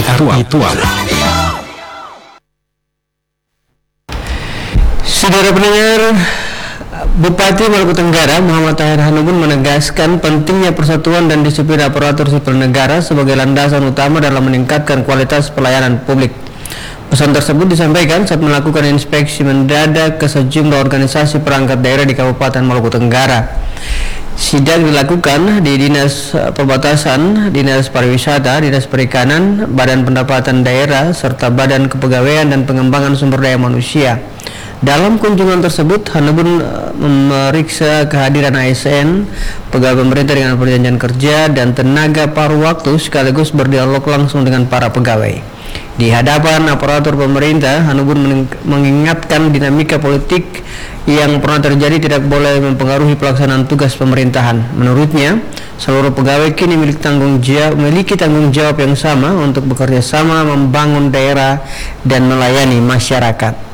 Aktual. Saudara pendengar, Bupati Maluku Tenggara Muhammad Tahir Hanubun menegaskan pentingnya persatuan dan disiplin aparatur sipil negara sebagai landasan utama dalam meningkatkan kualitas pelayanan publik. Pesan tersebut disampaikan saat melakukan inspeksi mendadak ke sejumlah organisasi perangkat daerah di Kabupaten Maluku Tenggara. Sidak dilakukan di Dinas Perbatasan, Dinas Pariwisata, Dinas Perikanan, Badan Pendapatan Daerah, serta Badan Kepegawaian dan Pengembangan Sumber Daya Manusia. Dalam kunjungan tersebut, Hanubun memeriksa kehadiran ASN, pegawai pemerintah dengan perjanjian kerja, dan tenaga paruh waktu sekaligus berdialog langsung dengan para pegawai. Di hadapan aparatur pemerintah, Hanubun mengingatkan dinamika politik yang pernah terjadi tidak boleh mempengaruhi pelaksanaan tugas pemerintahan. Menurutnya, seluruh pegawai kini memiliki tanggung jawab yang sama untuk bekerja sama membangun daerah dan melayani masyarakat.